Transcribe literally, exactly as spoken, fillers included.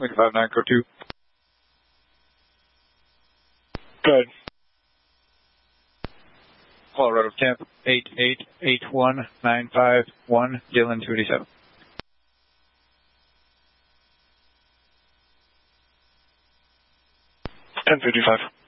Lincoln five nine, code two. Good. Colorado temp eight eight eight one nine five one, Dylan two eighty-seven. ten fifty-five.